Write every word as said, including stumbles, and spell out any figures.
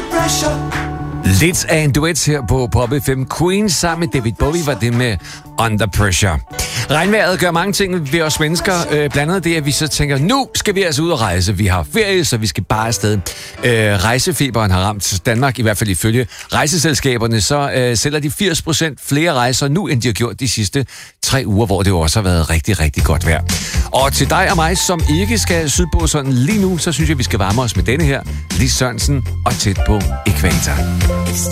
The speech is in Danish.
Lidt af en duet her på Pop F M. Queen sammen med David Bowie var det med Under Pressure. Regnvejret gør mange ting ved os mennesker. Øh, blandt andet det, at vi så tænker, nu skal vi altså ud og rejse. Vi har ferie, så vi skal bare afsted. Øh, rejsefeberen har ramt Danmark, i hvert fald ifølge rejseselskaberne. Så øh, sælger de firs procent flere rejser nu, end de har gjort de sidste tre uger, hvor det jo også har været rigtig, rigtig godt vejr. Og til dig og mig, som ikke skal sydpå sådan lige nu, så synes jeg, vi skal varme os med denne her. Lis Sørensen og Tæt på Ækvator.